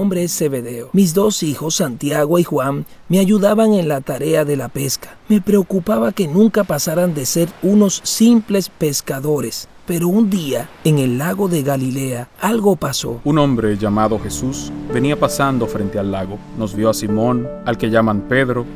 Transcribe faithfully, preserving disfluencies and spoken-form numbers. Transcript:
nombre es Zebedeo. Mis dos hijos, Santiago y Juan, me ayudaban en la tarea de la pesca. Me preocupaba que nunca pasaran de ser unos simples pescadores. Pero un día, en el lago de Galilea, algo pasó. Un hombre llamado Jesús venía pasando frente al lago. Nos vio a Simón, al que llaman Pedro,